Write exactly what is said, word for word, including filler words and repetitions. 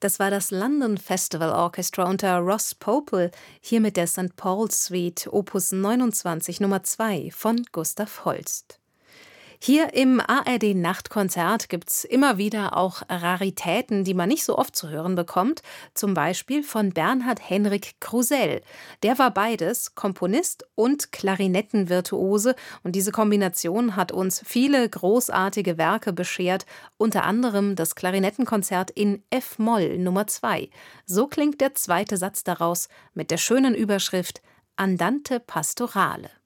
Das war das London Festival Orchestra unter Ross Popel, hier mit der Sankt Paul's Suite Opus neunundzwanzig Nummer zwei von Gustav Holst. Hier im A R D-Nachtkonzert gibt's immer wieder auch Raritäten, die man nicht so oft zu hören bekommt, zum Beispiel von Bernhard Henrik Krusell. Der war beides, Komponist und Klarinettenvirtuose, und diese Kombination hat uns viele großartige Werke beschert, unter anderem das Klarinettenkonzert in F-Moll Nummer zwei. So klingt der zweite Satz daraus mit der schönen Überschrift Andante Pastorale.